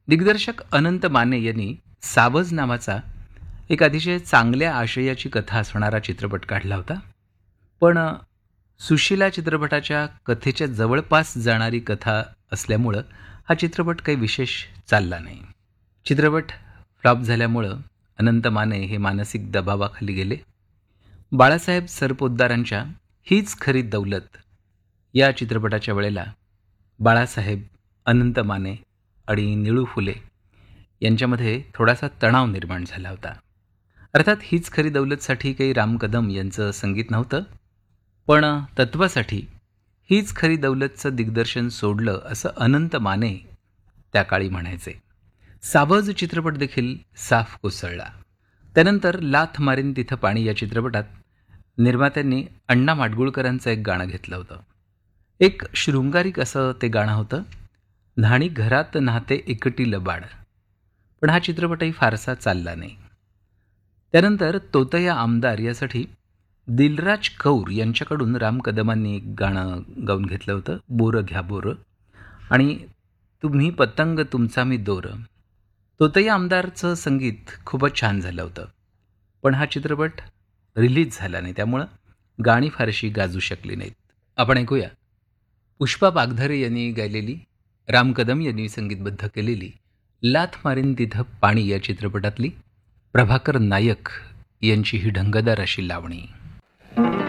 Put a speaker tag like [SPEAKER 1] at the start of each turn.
[SPEAKER 1] दिग्दर्शक अनंत माने यांनी सावज नावाचा एक अतिशय चांगल्या आशयाची कथा असणारा चित्रपट काढला होता. पण सुशिला चित्रपटाच्या कथेच्या जवळपास जाणारी कथा असल्यामुळं हा चित्रपट काही विशेष चालला नाही. चित्रपट फ्लॉप झाल्यामुळं अनंत माने हे मानसिक दबावाखाली गेले. बाळासाहेब सरपोतदारांच्या हीच खरी दौलत या चित्रपटाच्या वेळेला बाळासाहेब, अनंत माने आणि निळू फुले यांच्यामध्ये थोडासा तणाव निर्माण झाला होता. अर्थात हीच खरी दौलतसाठी काही राम कदम यांचं संगीत नव्हतं, पण तत्वासाठी हीच खरी दौलतचं दिग्दर्शन सोडलं असं अनंत माने त्या काळी म्हणायचे. सावज चित्रपट देखील साफ कोसळला. त्यानंतर लाथ मारीन तिथं पाणी या चित्रपटात निर्मात्यांनी अण्णा माडगुळकरांचं एक गाणं घेतलं होतं. एक शृंगारिक असं ते गाणं होतं, न्हाणी घरात न्हाते एकटील बाळ. पण हा चित्रपटही फारसा चालला नाही. त्यानंतर तोतया आमदार यासाठी दिलराज कौर यांच्याकडून राम कदमांनी एक गाणं गाऊन घेतलं होतं, बोरं घ्या बोरं, आणि तुम्ही पतंग तुमचा मी दोर. तोतया आमदारचं संगीत खूपच छान झालं होतं, पण हा चित्रपट रिलीज झाला नाही, त्यामुळं गाणी फारशी गाजू शकली नाहीत. आपण ऐकूया पुष्पा पागधरे यांनी गायलेली, राम कदम यांनी संगीतबद्ध केलेली लाथ मारीन तिथं पाणी या चित्रपटातली प्रभाकर नायक यांची ही ढंगदार अशी लावणी.